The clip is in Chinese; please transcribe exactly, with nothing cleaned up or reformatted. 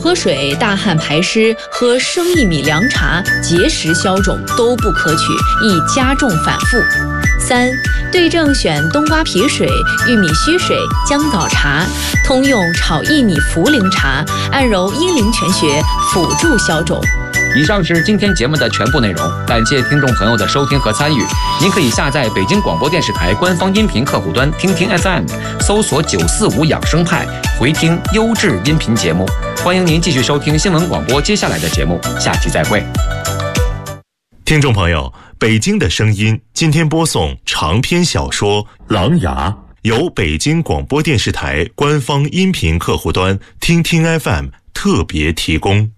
喝水大汗排湿，喝生薏米凉茶结石消肿都不可取，易加重反复。三、对症选冬瓜皮水、玉米须水、姜枣茶，通用炒薏米茯苓茶，按揉阴陵泉穴，辅助消肿。 以上是今天节目的全部内容，感谢听众朋友的收听和参与。您可以下载北京广播电视台官方音频客户端听听 F M， 搜索九四五养生派，回听优质音频节目。欢迎您继续收听新闻广播接下来的节目，下期再会。 听众朋友，北京的声音今天播送长篇小说《狼牙》，由北京广播电视台官方音频客户端听听 F M 特别提供。